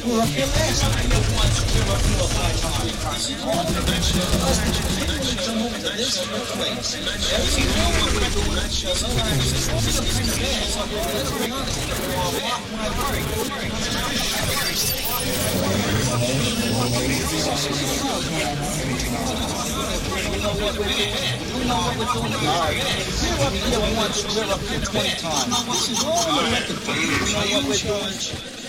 We were up here last night. We were up here 5 times. Let's jump over to this place. You know what we're doing. Sometimes it's pretty bad. Let's be honest. Block my heart. We know what we're doing. We know what we're doing. All right. We're up here once. We're up here 20 times. This is all the record. We know what we're doing.